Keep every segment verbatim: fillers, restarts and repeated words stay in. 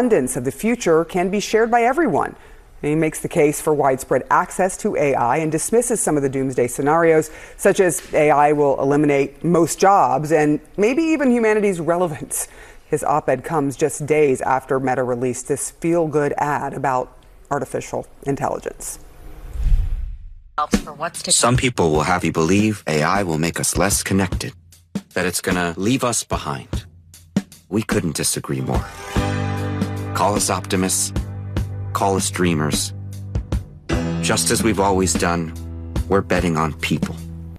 abundance of the future can be shared by everyone. And he makes the case for widespread access to A I and dismisses some of the doomsday scenarios, such as A I will eliminate most jobs and maybe even humanity's relevance. His op-ed comes just days after Meta released this feel-good ad about artificial intelligence. Some people will have you believe A I will make us less connected, that it's gonna leave us behind. We couldn't disagree more. Call us optimists, call us dreamers. Just as we've always done, we're betting on people.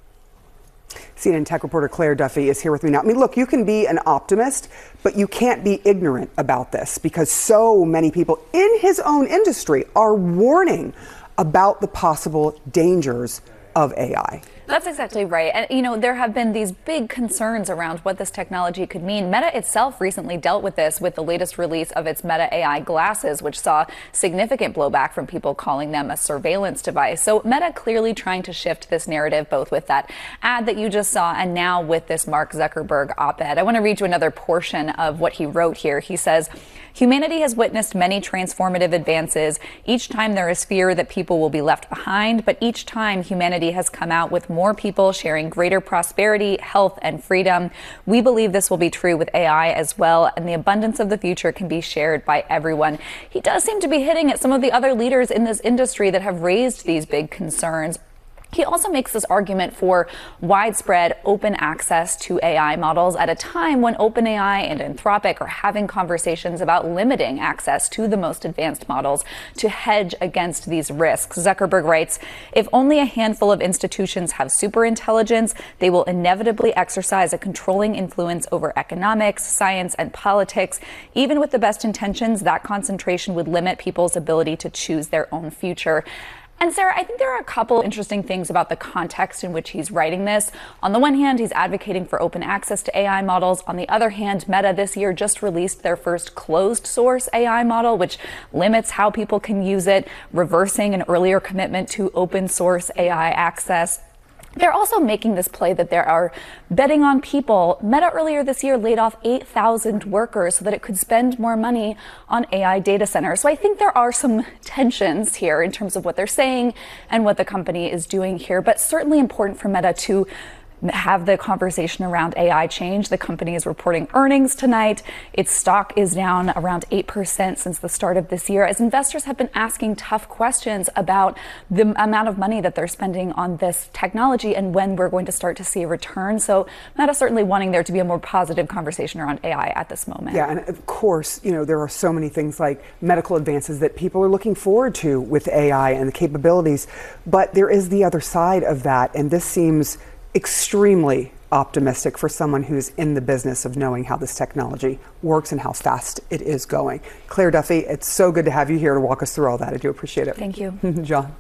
C N N tech reporter Claire Duffy is here with me now. I mean, look, you can be an optimist, but you can't be ignorant about this because so many people in his own industry are warning about the possible dangers of A I. That's exactly right. And, you know, there have been these big concerns around what this technology could mean. Meta itself recently dealt with this with the latest release of its Meta A I glasses, which saw significant blowback from people calling them a surveillance device. So Meta clearly trying to shift this narrative, both with that ad that you just saw and now with this Mark Zuckerberg op-ed. I want to read you another portion of what he wrote here. He says, "Humanity has witnessed many transformative advances. Each time there is fear that people will be left behind, but each time humanity has come out with more people sharing greater prosperity, health, and freedom. We believe this will be true with A I as well, and the abundance of the future can be shared by everyone." He does seem to be hitting at some of the other leaders in this industry that have raised these big concerns. He also makes this argument for widespread open access to A I models at a time when OpenAI and Anthropic are having conversations about limiting access to the most advanced models to hedge against these risks. Zuckerberg writes, "If only a handful of institutions have superintelligence, they will inevitably exercise a controlling influence over economics, science, and politics. Even with the best intentions, that concentration would limit people's ability to choose their own future." And Sarah, I think there are a couple interesting things about the context in which he's writing this. On the one hand, he's advocating for open access to A I models. On the other hand, Meta this year just released their first closed source A I model, which limits how people can use it, reversing an earlier commitment to open source A I access. They're also making this play that there are betting on people. Meta earlier this year laid off eight thousand workers so that it could spend more money on A I data centers. So I think there are some tensions here in terms of what they're saying and what the company is doing here, but certainly important for Meta to have the conversation around A I change. The company is reporting earnings tonight. Its stock is down around eight percent since the start of this year, as investors have been asking tough questions about the amount of money that they're spending on this technology and when we're going to start to see a return. So Meta certainly wanting there to be a more positive conversation around A I at this moment. Yeah, and of course, you know, there are so many things like medical advances that people are looking forward to with A I and the capabilities, but there is the other side of that, and this seems extremely optimistic for someone who's in the business of knowing how this technology works and how fast it is going. Claire Duffy, it's so good to have you here to walk us through all that. I do appreciate it. Thank you. John.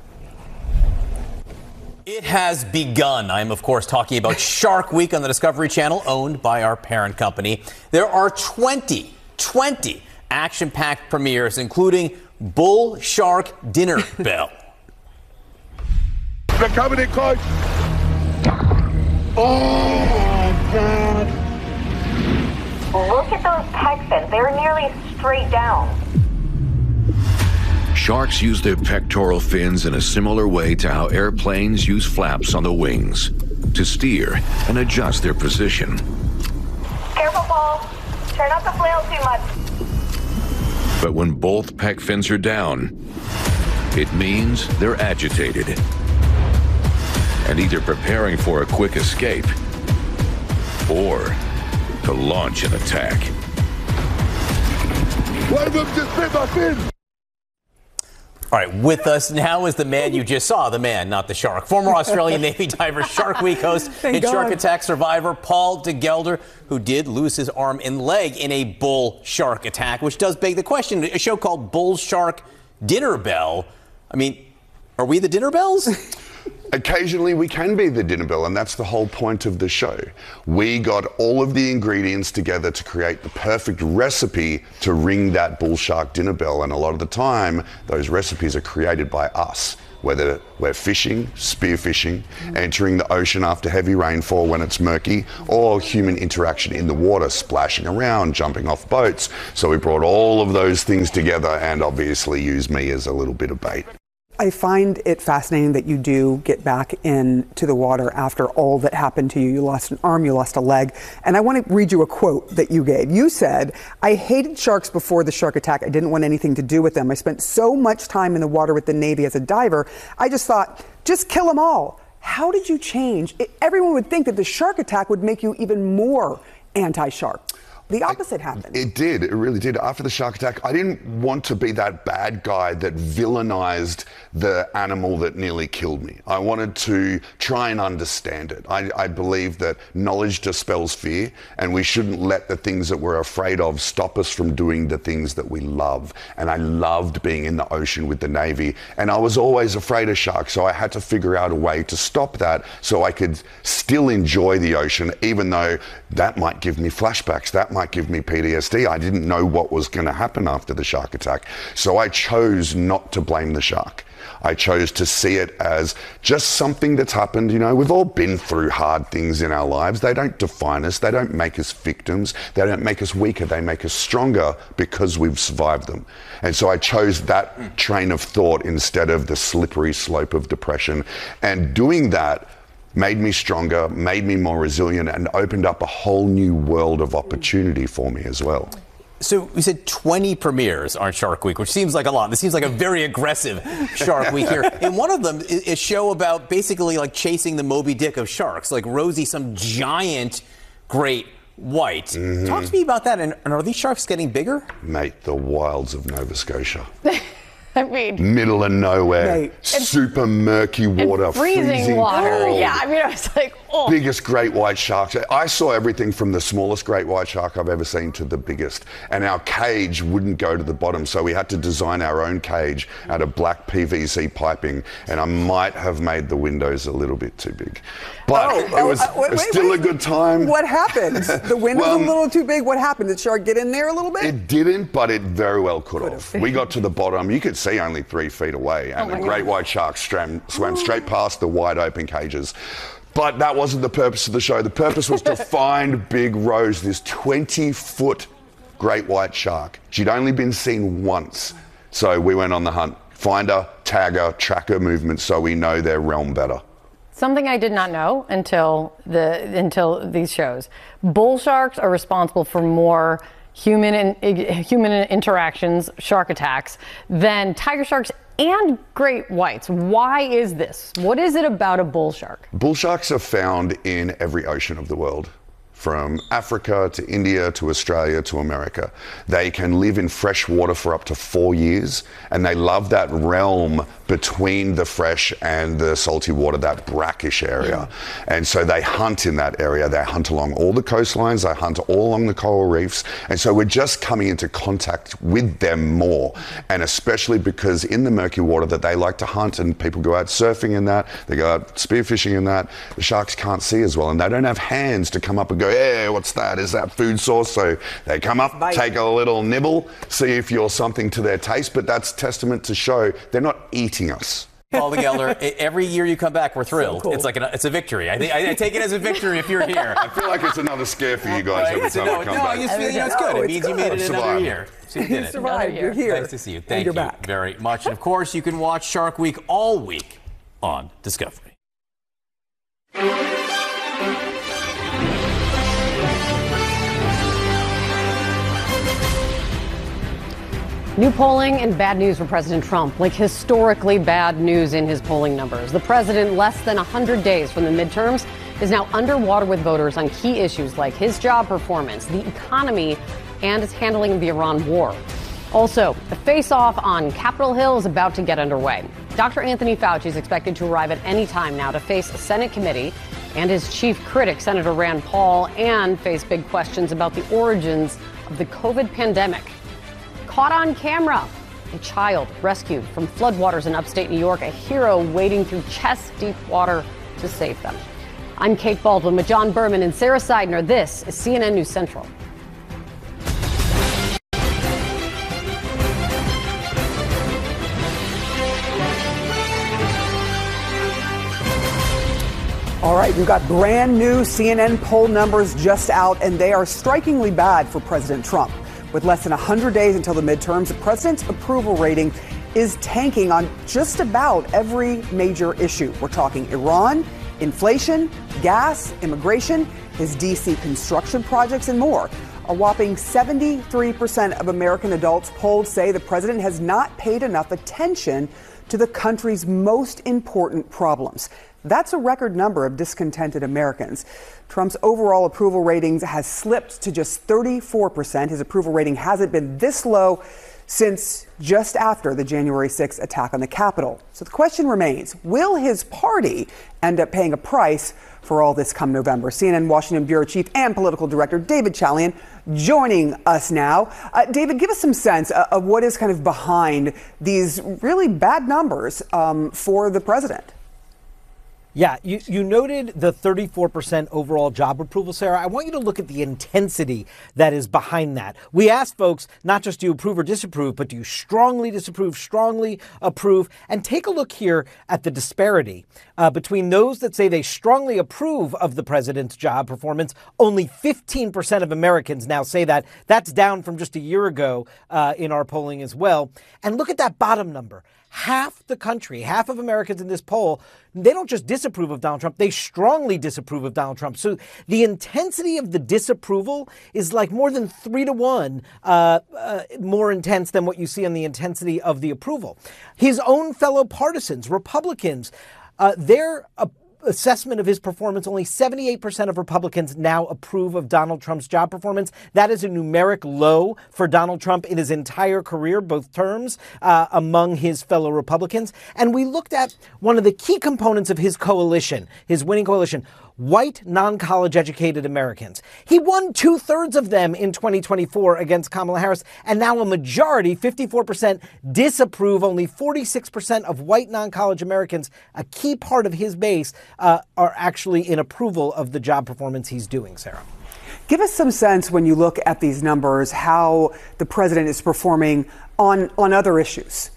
It has begun. I'm, of course, talking about Shark Week on the Discovery Channel, owned by our parent company. There are twenty, twenty action-packed premieres, including Bull Shark Dinner Bell. The company called. Oh, God. Look at those pec fins. They're nearly straight down. Sharks use their pectoral fins in a similar way to how airplanes use flaps on the wings to steer and adjust their position. Careful, Paul. Try not to flail too much. But when both pec fins are down, it means they're agitated and either preparing for a quick escape or to launch an attack. One of them just bit my fin. All right, with us now is the man you just saw, the man, not the shark. Former Australian Navy diver, Shark Week host, and shark attack survivor Paul de Gelder, who did lose his arm and leg in a bull shark attack, which does beg the question. A show called Bull Shark Dinner Bell. I mean, are we the dinner bells? Occasionally we can be the dinner bell, and that's the whole point of the show. We got all of the ingredients together to create the perfect recipe to ring that bull shark dinner bell, and a lot of the time those recipes are created by us. whether we're fishing, spearfishing, entering the ocean after heavy rainfall when it's murky, or human interaction in the water, splashing around, jumping off boats. So we brought all of those things together and obviously used me as a little bit of bait. I find it fascinating that you do get back into the water after all that happened to you. You lost an arm, you lost a leg. And I want to read you a quote that you gave. You said, "I hated sharks before the shark attack. I didn't want anything to do with them. I spent so much time in the water with the Navy as a diver. I just thought, just kill them all." How did you change? It, everyone would think that the shark attack would make you even more anti-shark. The opposite happened. It did. It really did. After the shark attack, I didn't want to be that bad guy that villainized the animal that nearly killed me. I wanted to try and understand it. I, I believe that knowledge dispels fear, and we shouldn't let the things that we're afraid of stop us from doing the things that we love. And I loved being in the ocean with the Navy, and I was always afraid of sharks, so I had to figure out a way to stop that so I could still enjoy the ocean, even though that might give me flashbacks. That might might give me P T S D. I didn't know what was going to happen after the shark attack. So I chose not to blame the shark. I chose to see it as just something that's happened. You know, we've all been through hard things in our lives. They don't define us. They don't make us victims. They don't make us weaker. They make us stronger because we've survived them. And so I chose that train of thought instead of the slippery slope of depression. And doing that made me stronger, made me more resilient, and opened up a whole new world of opportunity for me as well. So we said twenty premieres on Shark Week, which seems like a lot. This seems like a very aggressive Shark Week here. And one of them is a show about basically like chasing the Moby Dick of sharks, like Rosie, some giant great white. Mm-hmm. Talk to me about that. And, and are these sharks getting bigger? Mate, the wilds of Nova Scotia. I mean, middle of nowhere, right. Super murky water, freezing, freezing water. Cold. Yeah, I mean, I was like, oh. Biggest great white sharks. I saw everything from the smallest great white shark I've ever seen to the biggest. And our cage wouldn't go to the bottom, so we had to design our own cage out of black P V C piping. And I might have made the windows a little bit too big. But oh, it was, uh, wait, it was wait, still wait. a good time. What happened? The window well, was a little too big. What happened? Did shark get in there a little bit? It didn't, but it very well could have. We got to the bottom. You could see only three feet away, and oh the great God. white shark swam, swam straight past the wide open cages. But that wasn't the purpose of the show. The purpose was to find Big Rose, this twenty foot great white shark. She'd only been seen once. So we went on the hunt. Find her, tag her, track her movements so we know their realm better. Something I did not know until the until these shows. Bull sharks are responsible for more human in, human interactions, shark attacks, than tiger sharks and great whites. Why is this? What is it about a bull shark? Bull sharks are found in every ocean of the world, from Africa to India to Australia to America. They can live in fresh water for up to four years, and they love that realm between the fresh and the salty water, that brackish area. Yeah. And so they hunt in that area. They hunt along all the coastlines, they hunt all along the coral reefs. And so we're just coming into contact with them more. And especially because in the murky water that they like to hunt, and people go out surfing in that, they go out spearfishing in that, the sharks can't see as well. And they don't have hands to come up and go, hey, what's that? Is that food source? So they come up, Bite. take a little nibble, see if you're something to their taste, but that's testament to show they're not eating us. Paul DeGelder, every year you come back, we're thrilled. So cool. It's like a, it's a victory. I, think, I take it as a victory if you're here. I feel like it's another scare for you guys every time no, I come no, back. I just feel, you know, it's good. No, it means good. you made it another Survived. year. So you did You it. survived. You're here. Nice to see you. Thank you're you back. very much. And of course, you can watch Shark Week all week on Discovery. New polling and bad news for President Trump, like historically bad news in his polling numbers. The president, less than one hundred days from the midterms, is now underwater with voters on key issues like his job performance, the economy, and his handling of the Iran war. Also, the face-off on Capitol Hill is about to get underway. Doctor Anthony Fauci is expected to arrive at any time now to face a Senate committee and his chief critic, Senator Rand Paul, and face big questions about the origins of the COVID pandemic. Caught on camera, a child rescued from floodwaters in upstate New York, a hero wading through chest-deep water to save them. I'm Kate Baldwin with John Berman and Sarah Seidner. This is C N N News Central. All right, we've got brand new C N N poll numbers just out, and they are strikingly bad for President Trump. With less than one hundred days until the midterms, the president's approval rating is tanking on just about every major issue. We're talking Iran, inflation, gas, immigration, his D C construction projects, and more. A whopping seventy-three percent of American adults polled say the president has not paid enough attention to the country's most important problems. That's a record number of discontented Americans. Trump's overall approval ratings has slipped to just thirty-four percent. His approval rating hasn't been this low since just after the January sixth attack on the Capitol. So the question remains, will his party end up paying a price for all this come November? C N N Washington Bureau Chief and Political Director David Chalian joining us now. Uh, David, give us some sense uh, of what is kind of behind these really bad numbers um, for the president. Yeah, you, you noted the thirty-four percent overall job approval, Sarah. I want you to look at the intensity that is behind that. We asked folks not just do you approve or disapprove, but do you strongly disapprove, strongly approve? And take a look here at the disparity uh, between those that say they strongly approve of the president's job performance. Only fifteen percent of Americans now say that. That's down from just a year ago uh, in our polling as well. And look at that bottom number. Half the country, half of Americans in this poll, they don't just disapprove of Donald Trump, they strongly disapprove of Donald Trump. So the intensity of the disapproval is like more than three to one uh, uh, more intense than what you see on the intensity of the approval. His own fellow partisans, Republicans, uh, their uh, assessment of his performance, only seventy-eight percent of Republicans now approve of Donald Trump's job performance. That is a numeric low for Donald Trump in his entire career, both terms, uh, among his fellow Republicans. And we looked at one of the key components of his coalition, his winning coalition, white, non-college educated Americans. He won two thirds of them in twenty twenty-four against Kamala Harris, and now a majority, fifty-four percent, disapprove. Only forty-six percent of white, non-college Americans, a key part of his base, uh, are actually in approval of the job performance he's doing, Sarah. Give us some sense when you look at these numbers, how the president is performing on, on other issues.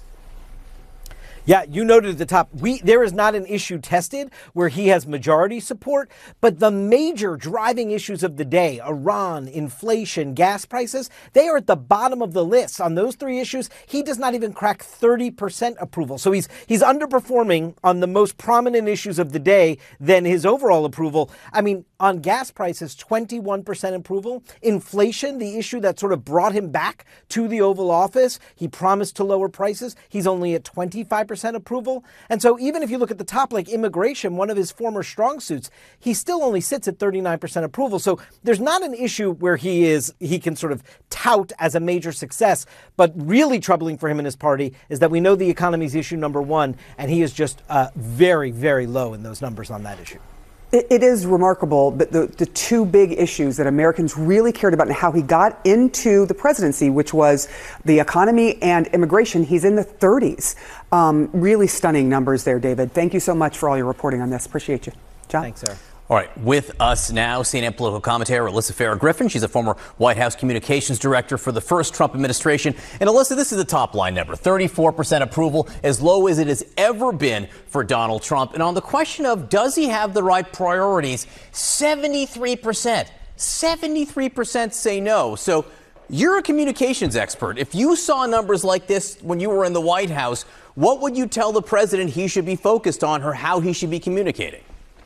Yeah, you noted at the top, we there is not an issue tested where he has majority support, but the major driving issues of the day, Iran, inflation, gas prices, they are at the bottom of the list. On those three issues, he does not even crack thirty percent approval. So he's he's underperforming on the most prominent issues of the day than his overall approval. I mean, on gas prices, twenty-one percent approval. Inflation, the issue that sort of brought him back to the Oval Office, he promised to lower prices. He's only at twenty-five percent approval. And so even if you look at the top, like immigration, one of his former strong suits, he still only sits at thirty-nine percent approval. So there's not an issue where he is, he can sort of tout as a major success. But really troubling for him and his party is that we know the economy is issue number one, and he is just uh, very, very low in those numbers on that issue. It is remarkable, but the, the two big issues that Americans really cared about and how he got into the presidency, which was the economy and immigration, he's in the thirties. Um, really stunning numbers there, David. Thank you so much for all your reporting on this. Appreciate you. John? Thanks, Sarah. All right, with us now, C N N political commentator Alyssa Farah Griffin. She's a former White House communications director for the first Trump administration. And Alyssa, this is the top line number, thirty-four percent approval, as low as it has ever been for Donald Trump. And on the question of does he have the right priorities, seventy-three percent, seventy-three percent say no. So you're a communications expert. If you saw numbers like this when you were in the White House, what would you tell the president he should be focused on or how he should be communicating?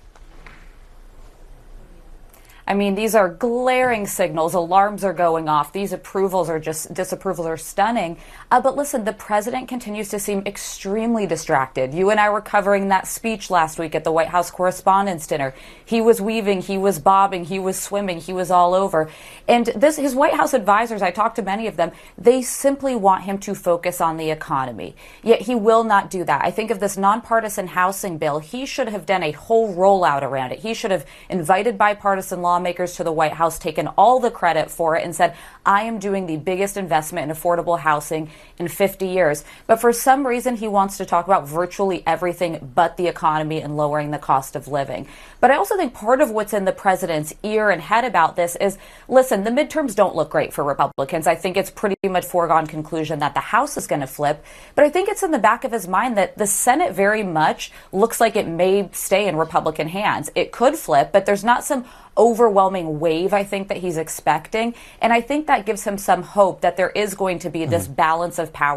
I mean, these are glaring signals. Alarms are going off. These approvals are just, disapprovals are stunning. Uh, but listen, the president continues to seem extremely distracted. You and I were covering that speech last week at the White House Correspondents' Dinner. He was weaving, he was bobbing, he was swimming, he was all over. And this, his White House advisors, I talked to many of them, they simply want him to focus on the economy. Yet he will not do that. I think of this nonpartisan housing bill, he should have done a whole rollout around it. He should have invited bipartisan law lawmakers to the White House taken all the credit for it and said, I am doing the biggest investment in affordable housing in fifty years. But for some reason, he wants to talk about virtually everything but the economy and lowering the cost of living. But I also think part of what's in the president's ear and head about this is, listen, the midterms don't look great for Republicans. I think it's pretty much foregone conclusion that the House is going to flip. But I think it's in the back of his mind that the Senate very much looks like it may stay in Republican hands. It could flip, but there's not some overwhelming wave, I think, that he's expecting. And I think that gives him some hope that there is going to be this balance of power